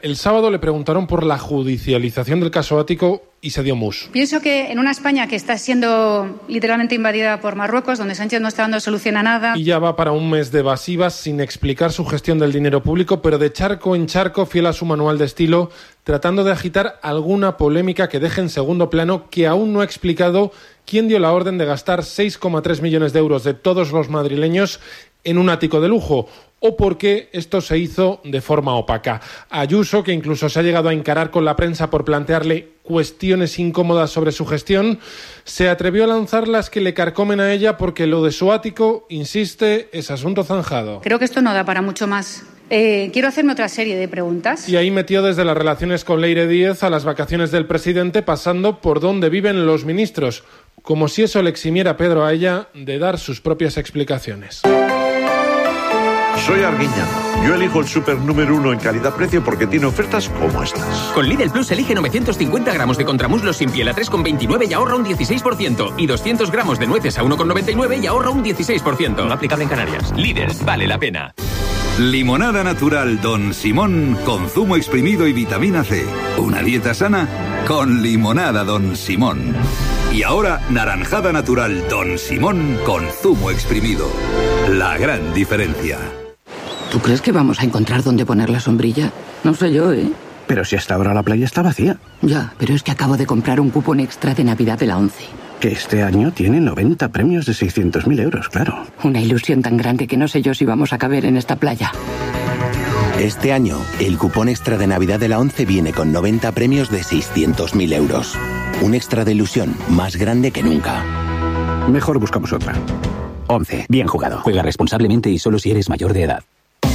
El sábado le preguntaron por la judicialización del caso Ático y se dio mus. Pienso que en una España que está siendo literalmente invadida por Marruecos, donde Sánchez no está dando solución a nada. Y ya va para un mes de evasivas sin explicar su gestión del dinero público, pero de charco en charco, fiel a su manual de estilo, tratando de agitar alguna polémica que deje en segundo plano que aún no ha explicado quién dio la orden de gastar 6,3 millones de euros de todos los madrileños en un ático de lujo, o por qué esto se hizo de forma opaca. Ayuso, que incluso se ha llegado a encarar con la prensa por plantearle cuestiones incómodas sobre su gestión, se atrevió a lanzar las que le carcomen a ella porque lo de su ático, insiste, es asunto zanjado. Creo que esto no da para mucho más. Quiero hacerme otra serie de preguntas. Y ahí metió desde las relaciones con Leire Díez a las vacaciones del presidente, pasando por dónde viven los ministros, como si eso le eximiera a Pedro a ella de dar sus propias explicaciones. Soy Arguiñano. Yo elijo el súper número 1 en calidad-precio porque tiene ofertas como estas. Con Lidl Plus elige 950 gramos de contramuslos sin piel a 3,29 y ahorra un 16%. Y 200 gramos de nueces a 1,99 y ahorra un 16%. No aplicable en Canarias. Lidl, vale la pena. Limonada natural Don Simón con zumo exprimido y vitamina C. Una dieta sana con limonada Don Simón. Y ahora naranjada natural Don Simón con zumo exprimido. La gran diferencia. ¿Tú crees que vamos a encontrar dónde poner la sombrilla? No sé yo, ¿eh? Pero si hasta ahora la playa está vacía. Ya, pero es que acabo de comprar un cupón extra de Navidad de la ONCE. Que este año tiene 90 premios de 600.000 euros, claro. Una ilusión tan grande que no sé yo si vamos a caber en esta playa. Este año, el cupón extra de Navidad de la ONCE viene con 90 premios de 600.000 euros. Un extra de ilusión más grande que nunca. Mejor buscamos otra. ONCE, bien jugado. Juega responsablemente y solo si eres mayor de edad.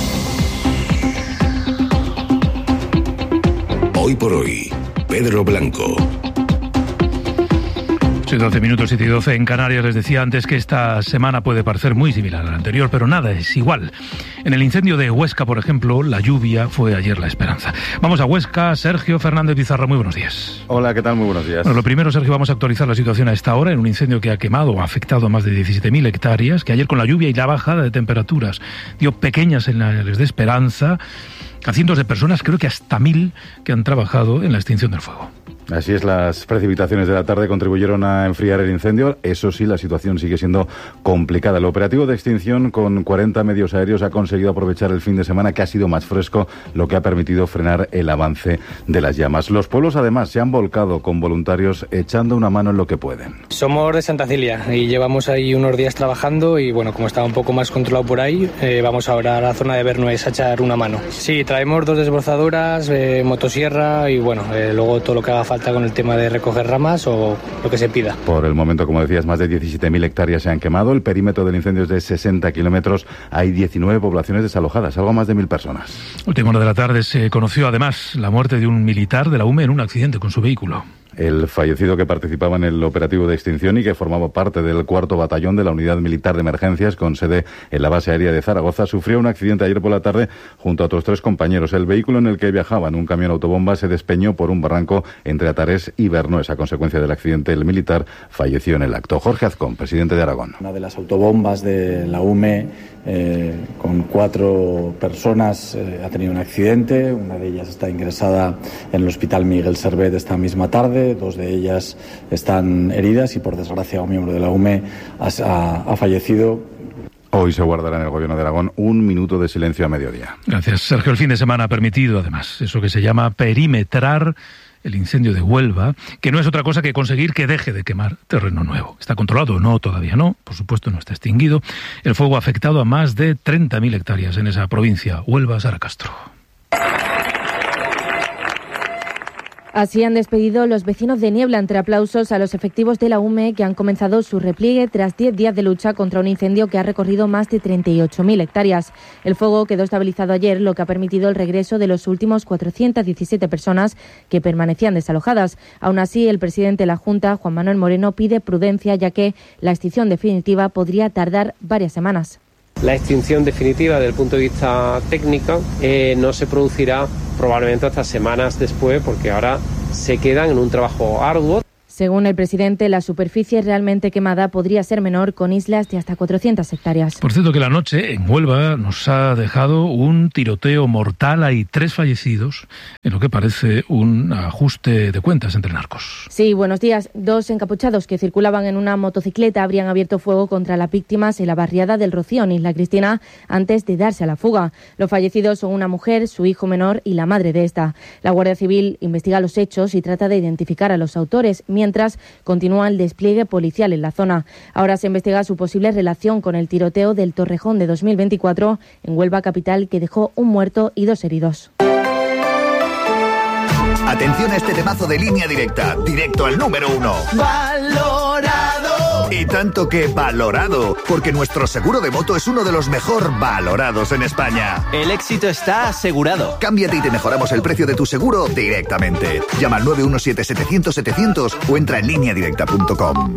Hoy por hoy, Pedro Blanco. 12 minutos, 7 y 12 en Canarias. Les decía antes que esta semana puede parecer muy similar a la anterior, pero nada es igual. En el incendio de Huesca, por ejemplo, la lluvia fue ayer la esperanza. Vamos a Huesca. Sergio Fernández Pizarro, muy buenos días. Hola, ¿qué tal? Muy buenos días. Bueno, lo primero, Sergio, vamos a actualizar la situación a esta hora en un incendio que ha quemado o ha afectado a más de 17.000 hectáreas, que ayer con la lluvia y la bajada de temperaturas dio pequeñas señales de esperanza a cientos de personas, creo que hasta 1.000, que han trabajado en la extinción del fuego. Así es, las precipitaciones de la tarde contribuyeron a enfriar el incendio. Eso sí, la situación sigue siendo complicada. El operativo de extinción con 40 medios aéreos ha conseguido aprovechar el fin de semana, que ha sido más fresco, lo que ha permitido frenar el avance de las llamas. Los pueblos, además, se han volcado con voluntarios echando una mano en lo que pueden. Somos de Santa Cilia y llevamos ahí unos días trabajando y, bueno, como estaba un poco más controlado por ahí, vamos ahora a la zona de Bernués a echar una mano. Sí, traemos 2 desbrozadoras, motosierra y, bueno, luego todo lo que haga falta con el tema de recoger ramas o lo que se pida. Por el momento, como decías, más de 17.000 hectáreas se han quemado. El perímetro del incendio es de 60 kilómetros. Hay 19 poblaciones desalojadas, algo más de 1.000 personas. Última hora de la tarde se conoció además la muerte de un militar de la UME en un accidente con su vehículo. El fallecido, que participaba en el operativo de extinción y que formaba parte del 4º Batallón de la Unidad Militar de Emergencias con sede en la base aérea de Zaragoza, sufrió un accidente ayer por la tarde junto a otros 3 compañeros. El vehículo en el que viajaban, un camión autobomba, se despeñó por un barranco entre Atarés y Bernués. A consecuencia del accidente, el militar falleció en el acto. Jorge Azcón, presidente de Aragón. Una de las autobombas de la UME con 4 personas ha tenido un accidente. Una de ellas está ingresada en el Hospital Miguel Servet esta misma tarde. 2 de ellas están heridas y, por desgracia, un miembro de la UME ha fallecido. Hoy se guardará en el Gobierno de Aragón un minuto de silencio a mediodía. Gracias, Sergio. El fin de semana ha permitido, además, eso que se llama perimetrar el incendio de Huelva, que no es otra cosa que conseguir que deje de quemar terreno nuevo. ¿Está controlado? No, todavía no. Por supuesto, no está extinguido. El fuego ha afectado a más de 30.000 hectáreas en esa provincia. Huelva, Sara Castro. Así han despedido los vecinos de Niebla entre aplausos a los efectivos de la UME, que han comenzado su repliegue tras 10 días de lucha contra un incendio que ha recorrido más de 38.000 hectáreas. El fuego quedó estabilizado ayer, lo que ha permitido el regreso de los últimos 417 personas que permanecían desalojadas. Aún así, el presidente de la Junta, Juan Manuel Moreno, pide prudencia, ya que la extinción definitiva podría tardar varias semanas. La extinción definitiva desde el punto de vista técnico no se producirá probablemente hasta semanas después, porque ahora se quedan en un trabajo arduo. Según el presidente, la superficie realmente quemada podría ser menor, con islas de hasta 400 hectáreas. Por cierto, que la noche en Huelva nos ha dejado un tiroteo mortal. Hay 3 fallecidos en lo que parece un ajuste de cuentas entre narcos. Sí, buenos días. 2 encapuchados que circulaban en una motocicleta habrían abierto fuego contra las víctimas en la barriada del Rocío, en Isla Cristina, antes de darse a la fuga. Los fallecidos son una mujer, su hijo menor y la madre de esta. La Guardia Civil investiga los hechos y trata de identificar a los autores, mientras continúa el despliegue policial en la zona. Ahora se investiga su posible relación con el tiroteo del Torrejón de 2024 en Huelva capital, que dejó un muerto y 2 heridos. Atención a este temazo de Línea Directa, directo al número 1. ¡Valorado! Y tanto que valorado, porque nuestro seguro de moto es uno de los mejor valorados en España. El éxito está asegurado. Cámbiate y te mejoramos el precio de tu seguro directamente. Llama al 917-700-700 o entra en lineadirecta.com.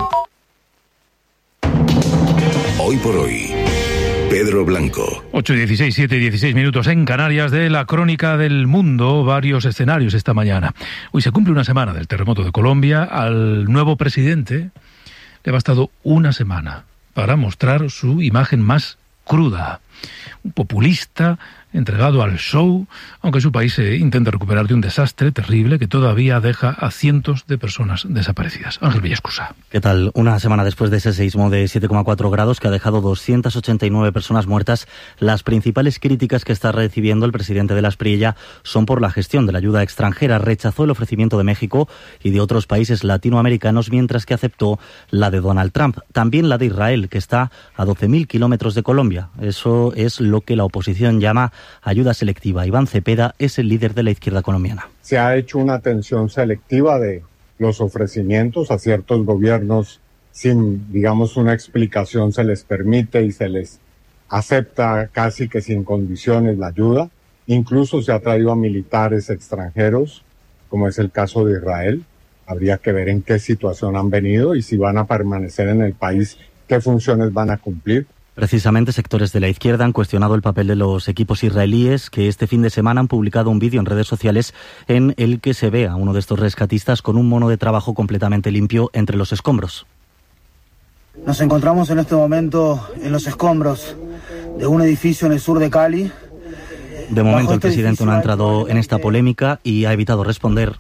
Hoy por hoy, Pedro Blanco. 8:16, 7:16 minutos en Canarias, de la crónica del mundo. Varios escenarios esta mañana. Hoy se cumple una semana del terremoto de Colombia. Al nuevo presidente le ha bastado una semana para mostrar su imagen más cruda. Un populista entregado al show, aunque su país se intenta recuperar de un desastre terrible que todavía deja a cientos de personas desaparecidas. Ángel Villascusa. ¿Qué tal? Una semana después de ese seísmo de 7,4 grados que ha dejado 289 personas muertas, las principales críticas que está recibiendo el presidente de la Asprilla son por la gestión de la ayuda extranjera. Rechazó el ofrecimiento de México y de otros países latinoamericanos, mientras que aceptó la de Donald Trump. También la de Israel, que está a 12.000 kilómetros de Colombia. Eso es lo que la oposición llama ayuda selectiva. Iván Cepeda es el líder de la izquierda colombiana. Se ha hecho una atención selectiva de los ofrecimientos a ciertos gobiernos sin, digamos, una explicación. Se les permite y se les acepta casi que sin condiciones la ayuda. Incluso se ha traído a militares extranjeros, como es el caso de Israel. Habría que ver en qué situación han venido y si van a permanecer en el país, qué funciones van a cumplir. Precisamente sectores de la izquierda han cuestionado el papel de los equipos israelíes, que este fin de semana han publicado un vídeo en redes sociales en el que se ve a uno de estos rescatistas con un mono de trabajo completamente limpio entre los escombros. Nos encontramos en este momento en los escombros de un edificio en el sur de Cali. De momento el presidente no ha entrado en esta polémica y ha evitado responder.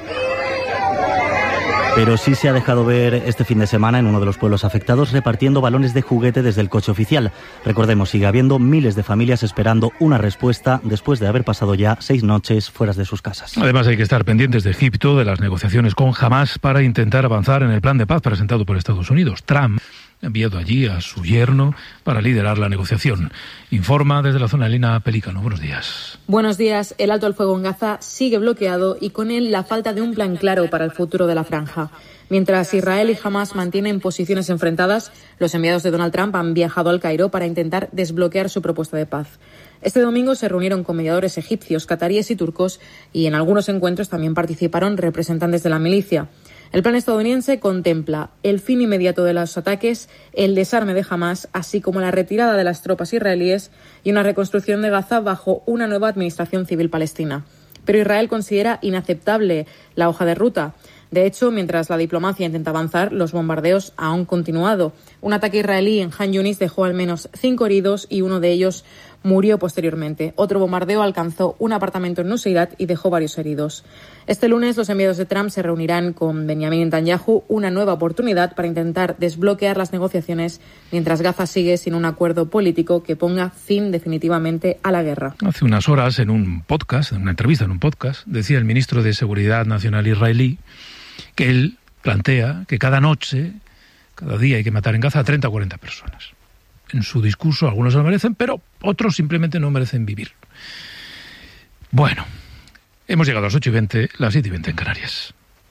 Pero sí se ha dejado ver este fin de semana en uno de los pueblos afectados repartiendo balones de juguete desde el coche oficial. Recordemos, sigue habiendo miles de familias esperando una respuesta después de haber pasado ya 6 noches fuera de sus casas. Además hay que estar pendientes de Egipto, de las negociaciones con Hamás para intentar avanzar en el plan de paz presentado por Estados Unidos. Trump ha enviado allí a su yerno para liderar la negociación. Informa desde la zona Elena Pelícano. Buenos días. Buenos días. El alto al fuego en Gaza sigue bloqueado y con él la falta de un plan claro para el futuro de la franja. Mientras Israel y Hamás mantienen posiciones enfrentadas, los enviados de Donald Trump han viajado al Cairo para intentar desbloquear su propuesta de paz. Este domingo se reunieron con mediadores egipcios, cataríes y turcos, y en algunos encuentros también participaron representantes de la milicia. El plan estadounidense contempla el fin inmediato de los ataques, el desarme de Hamás, así como la retirada de las tropas israelíes y una reconstrucción de Gaza bajo una nueva administración civil palestina. Pero Israel considera inaceptable la hoja de ruta. De hecho, mientras la diplomacia intenta avanzar, los bombardeos han continuado. Un ataque israelí en Han Yunis dejó al menos 5 heridos y uno de ellos murió posteriormente. Otro bombardeo alcanzó un apartamento en Nuseirat y dejó varios heridos. Este lunes los enviados de Trump se reunirán con Benjamin Netanyahu, una nueva oportunidad para intentar desbloquear las negociaciones mientras Gaza sigue sin un acuerdo político que ponga fin definitivamente a la guerra. Hace unas horas en un podcast, en una entrevista en un podcast, decía el ministro de Seguridad Nacional israelí que él plantea que cada noche, cada día hay que matar en Gaza a 30 o 40 personas. En su discurso algunos se lo merecen, pero otros simplemente no merecen vivir. Bueno, hemos llegado a las 8:20, las 7:20 en Canarias.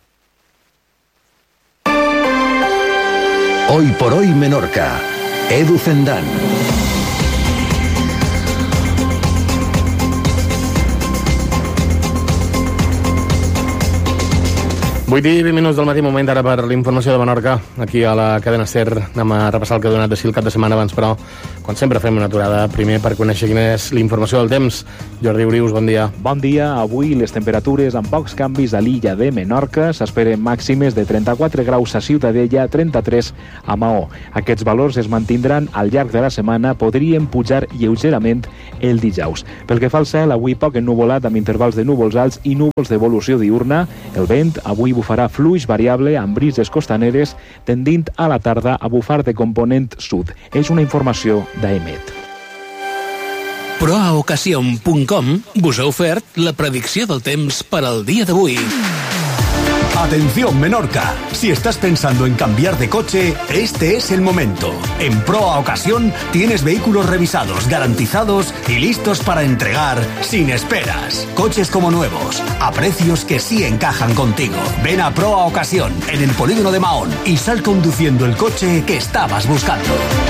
Hoy por hoy Menorca. Edu Zendán. 8:20 del matí, moment ara per l'informació de Menorca, aquí a la cadena SER. Anem a repassar el que ha donat de si el cap de setmana abans, però, com sempre, fem una aturada primer per conèixer quina és l'informació del temps. Jordi Urius, bon dia. Bon dia. Avui les temperatures amb pocs canvis a l'illa de Menorca. S'esperen màximes de 34 graus a Ciutadella, 33 a Maó. Aquests valors es mantindran al llarg de la setmana, podrien pujar lleugerament el dijous. Pel que fa al cel, avui poc ennuvolat amb intervals de núvols alts i núvols d'evolució diurna. El vent avui bufarà fluix variable amb brises costaneres, tendint a la tarda a bufar de component sud. És una informació d'AEMET. Proaocasión.com vos ha ofert la predicció del temps per al dia d'avui. Atención Menorca, si estás pensando en cambiar de coche, este es el momento. En Proa Ocasión tienes vehículos revisados, garantizados y listos para entregar sin esperas. Coches como nuevos, a precios que sí encajan contigo. Ven a Proa Ocasión, en el polígono de Mahón, y sal conduciendo el coche que estabas buscando.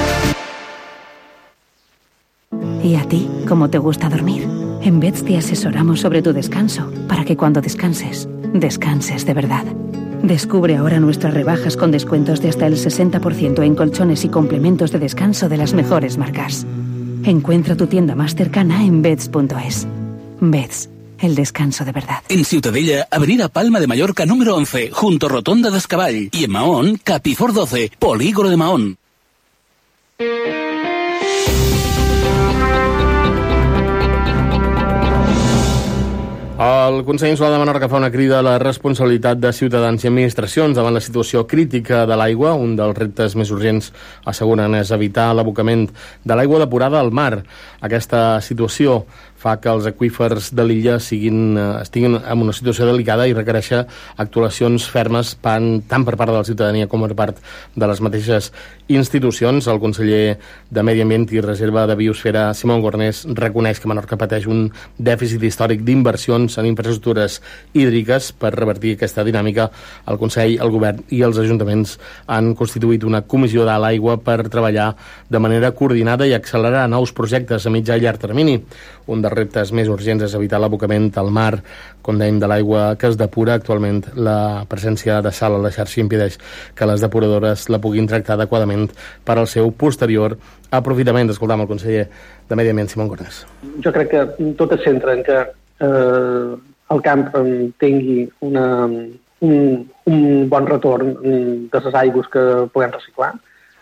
¿Y a ti, cómo te gusta dormir? En Beds te asesoramos sobre tu descanso, para que cuando descanses, descanses de verdad. Descubre ahora nuestras rebajas con descuentos de hasta el 60% en colchones y complementos de descanso de las mejores marcas. Encuentra tu tienda más cercana en Beds.es. Beds, el descanso de verdad. En Ciutadella, Avenida Palma de Mallorca número 11, junto Rotonda d'Escavall. Y en Mahón, Capifor 12, Polígono de Mahón. El Consell Insular de Menorca fa una crida a la responsabilitat de ciutadans i administracions davant la situació crítica de l'aigua. Un dels reptes més urgents, asseguren, és evitar l'abocament de l'aigua depurada al mar. Aquesta situació fa que els aqüífers de l'illa estiguin en una situació delicada i requereix actuacions fermes tant per part de la ciutadania com per part de les mateixes institucions. El conseller de Medi Ambient i Reserva de Biosfera, Simón Gornés, reconeix que Menorca pateix un dèficit històric d'inversions en infraestructures hídriques. Per revertir aquesta dinàmica, el Consell, el Govern i els ajuntaments han constituït una comissió de l'aigua per treballar de manera coordinada i accelerar nous projectes a mitjà i llarg termini. Un dels reptes més urgents és evitar l'abocament al mar, com dèiem, de l'aigua que es depura. Actualment la presència de sal a la xarxa impedeix que les depuradores la puguin tractar adequadament per al seu posterior aprofitament. Escoltam el conseller de Medi Ambient, Simón Gornés. Jo crec que tot es centra en que el camp tingui un bon retorn de les aigües que puguem reciclar,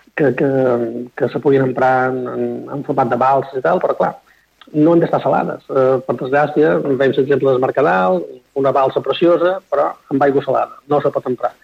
que se puguin emprar en format de balses i tal, però clar, no han d'estar salades. Per desgràcia, veiem l'exemple del Mercadal, una balsa preciosa, però amb aigua salada. No se pot emprar.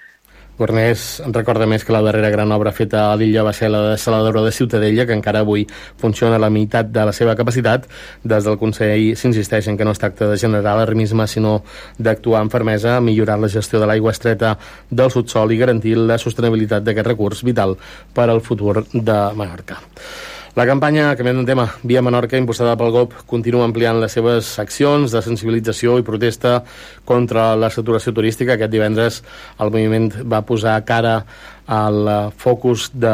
Gornés recorda més que la darrera gran obra feta a l'illa va ser la desaladora de Ciutadella, que encara avui funciona a la meitat de la seva capacitat. Des del Consell s'insisteix en que no es tracta de generar alarmisme, sinó d'actuar amb fermesa, millorar la gestió de l'aigua estreta del subsol i garantir la sostenibilitat d'aquest recurs vital per al futur de Menorca. La campanya, canviant de tema, Via Menorca, impulsada pel GOP, continua ampliant les seves accions de sensibilització i protesta contra la saturació turística. Aquest divendres el moviment va posar cara al focus de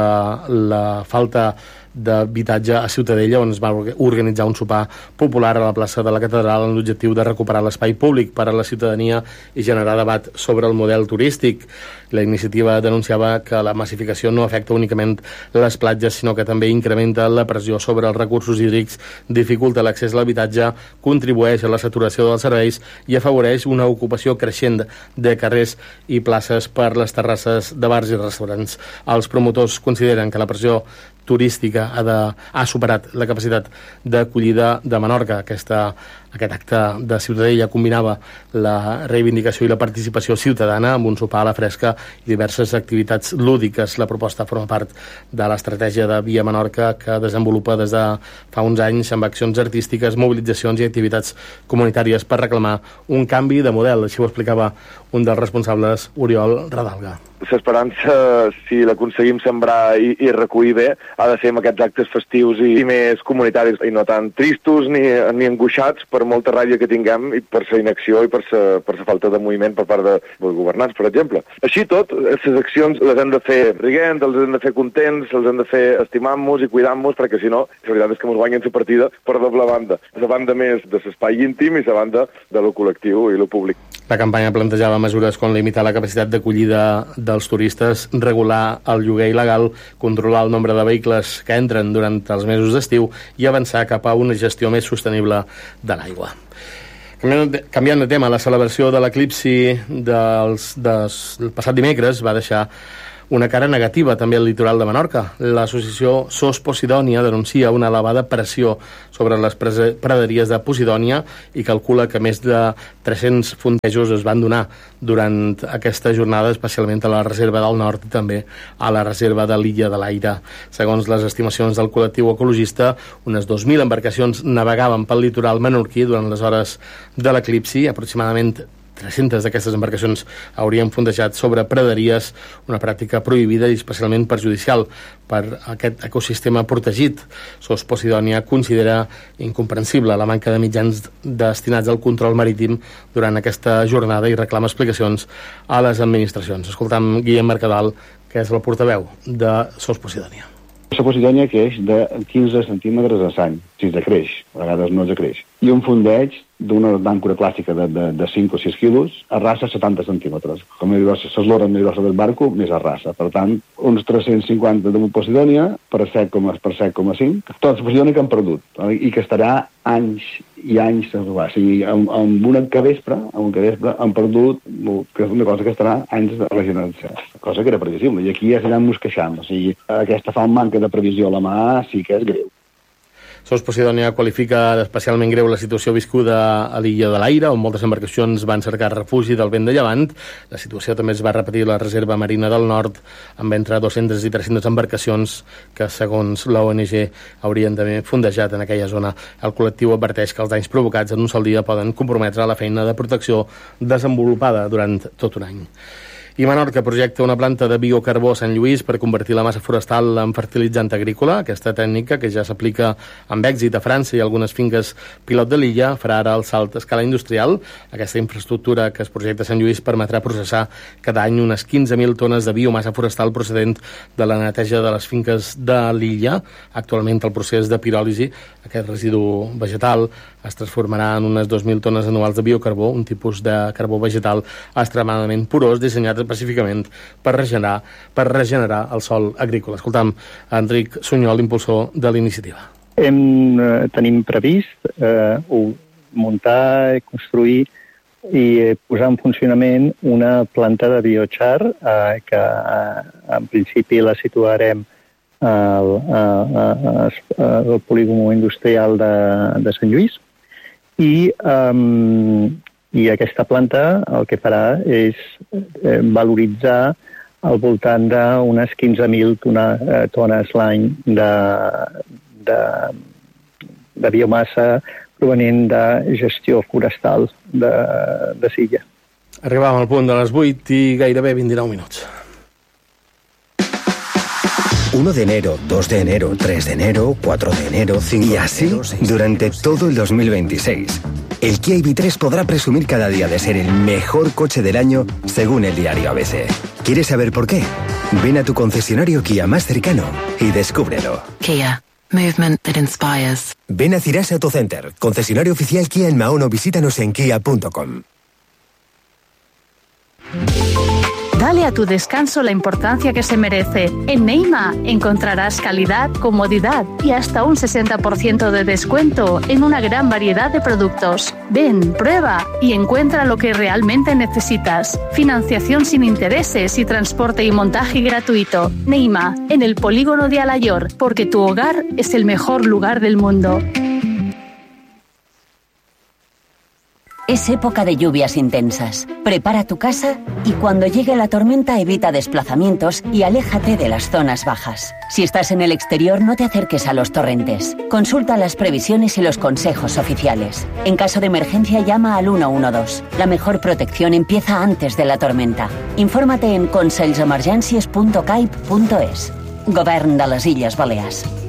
la falta d'habitatge a Ciutadella, on es va organitzar un sopar popular a la plaça de la Catedral amb l'objectiu de recuperar l'espai públic per a la ciutadania i generar debat sobre el model turístic. La iniciativa denunciava que la massificació no afecta únicament les platges, sinó que també incrementa la pressió sobre els recursos hídrics, dificulta l'accés a l'habitatge, contribueix a la saturació dels serveis i afavoreix una ocupació creixent de carrers i places per les terrasses de bars i restaurants. Els promotors consideren que la pressió turística ha superat la capacitat d'acollida de Menorca. Aquest acte de Ciutadella combinava la reivindicació i la participació ciutadana amb un sopar a la fresca i diverses activitats lúdiques. La proposta forma part de l'estratègia de Via Menorca, que desenvolupa des de fa uns anys amb accions artístiques, mobilitzacions i activitats comunitàries per reclamar un canvi de model. Així ho explicava un dels responsables, Oriol Radalga. L'esperança, si l'aconseguim sembrar i recollir bé, ha de ser amb aquests actes festius i més comunitaris, i no tan tristos ni angoixats per molta ràbia que tinguem i per la inacció i per la falta de moviment per part dels governants, per exemple. Així tot, les accions les hem de fer riguent, les hem de fer contents, les hem de fer estimant-nos i cuidant-nos, perquè si no, la veritat és que ens guanyen la partida per doble banda. La banda més de l'espai íntim i la banda de lo col·lectiu i lo públic. La campanya plantejava mesures com limitar la capacitat d'acollida dels turistes, regular el lloguer il·legal, controlar el nombre de vehicles que entren durant els mesos d'estiu i avançar cap a una gestió més sostenible de l'aigua. Canviant de tema, la celebració de l'eclipsi del passat dimecres va deixar una cara negativa també al litoral de Menorca. L'associació SOS Posidònia denuncia una elevada pressió sobre les praderies de Posidònia i calcula que més de 300 fondejos es van donar durant aquesta jornada, especialment a la reserva del nord i també a la reserva de l'Illa de l'Aire. Segons les estimacions del col·lectiu ecologista, unes 2.000 embarcacions navegaven pel litoral menorquí durant les hores de l'eclipsi. Aproximadament 300 d'aquestes embarcacions haurien fondejat sobre praderies, una pràctica prohibida i especialment perjudicial per aquest ecosistema protegit. SOS Posidònia considera incomprensible la manca de mitjans destinats al control marítim durant aquesta jornada i reclama explicacions a les administracions. Escoltam Guillem Mercadal, que és el portaveu de SOS Posidònia. La Posidònia creix de 15 centímetres a l'any, si es decreix, a vegades no es decreix. I un fondeig d'una d'àncora clàssica de 5 o 6 quilos arrasa 70 centímetres. Com s'eslora més grossa del barco, més arrasa. Per tant, uns 350 de Posidònia per 7,5, tota la Posidònia que han perdut i que estarà anys i anys a trobar. O sigui, amb un cabespre han perdut, que és una cosa que estarà anys de regeneració. Cosa que era previsible. I aquí ja s'anant-nos queixant. O sigui, aquesta fa un manca de previsió a la mà sí que és greu. SOS Posidònia qualifica d'especialment greu la situació viscuda a l'Illa de l'Aire, on moltes embarcacions van cercar refugi del vent de llevant. La situació també es va repetir a la Reserva Marina del Nord, amb entre 200 i 300 embarcacions que, segons la ONG, haurien d'haver fondejat en aquella zona. El col·lectiu adverteix que els danys provocats en un sol dia poden comprometre la feina de protecció desenvolupada durant tot un any. I Menorca projecta una planta de biocarbó a Sant Lluís per convertir la massa forestal en fertilitzant agrícola. Aquesta tècnica, que ja s'aplica amb èxit a França i algunes finques pilot de l'illa, farà ara el salt a escala industrial. Aquesta infraestructura que es projecta a Sant Lluís permetrà processar cada any unes 15.000 tones de biomassa forestal procedent de la neteja de les finques de l'illa. Actualment el procés de piròlisi, aquest residu vegetal, es transformarà en unes 2.000 tones anuals de biocarbó, un tipus de carbó vegetal extremadament porós, dissenyat específicament per regenerar el sòl agrícola. Escoltam Enric Sunyol, impulsor de l'iniciativa. Tenim previst muntar, construir i posar en funcionament una planta de biochar que en principi la situarem al polígon industrial de Sant Lluís i aquesta planta el que farà és valoritzar al voltant d'unes 15.000 tones l'any de biomassa provenent de gestió forestal de Silla. Arribàvem al punt de les 8 i gairebé 29 minuts. 1 de enero, 2 de enero, 3 de enero, 4 de enero, 5 y así durante todo el 2026. El Kia EV3 podrá presumir cada día de ser el mejor coche del año según el diario ABC. ¿Quieres saber por qué? Ven a tu concesionario Kia más cercano y descúbrelo. Kia. Movement that inspires. Ven a Cirasa Autocenter, concesionario oficial Kia en Mahón o visítanos en kia.com. Dale a tu descanso la importancia que se merece. En Neima encontrarás calidad, comodidad y hasta un 60% de descuento en una gran variedad de productos. Ven, prueba y encuentra lo que realmente necesitas. Financiación sin intereses y transporte y montaje gratuito. Neima, en el polígono de Alayor, porque tu hogar es el mejor lugar del mundo. Es época de lluvias intensas. Prepara tu casa y cuando llegue la tormenta evita desplazamientos y aléjate de las zonas bajas. Si estás en el exterior, no te acerques a los torrentes. Consulta las previsiones y los consejos oficiales. En caso de emergencia, llama al 112. La mejor protección empieza antes de la tormenta. Infórmate en consellemergències.caip.es. Govern de les Illes Balears.